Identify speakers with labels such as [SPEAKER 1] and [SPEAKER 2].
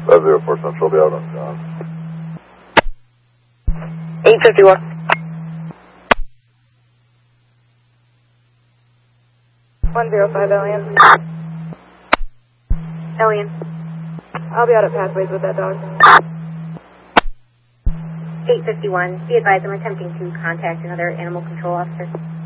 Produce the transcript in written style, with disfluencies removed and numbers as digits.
[SPEAKER 1] 504 Central, be out on John.
[SPEAKER 2] 851. 105 Alien. Alien. I'll be out at Pathways with that dog. 851. Be advised I'm attempting to contact another animal control officer.